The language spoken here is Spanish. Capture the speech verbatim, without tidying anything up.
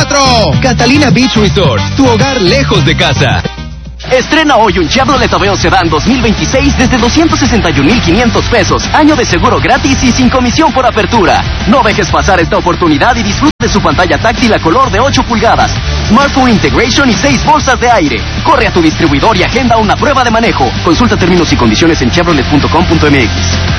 cuatro. Catalina Beach Resort, tu hogar lejos de casa. Estrena hoy un Chevrolet Aveo Sedán dos mil veintiséis desde doscientos sesenta y un mil quinientos pesos. Año de seguro gratis y sin comisión por apertura. No dejes pasar esta oportunidad y disfruta de su pantalla táctil a color de ocho pulgadas. Smartphone Integration y seis bolsas de aire. Corre a tu distribuidor y agenda una prueba de manejo. Consulta términos y condiciones en chevrolet punto com punto m x.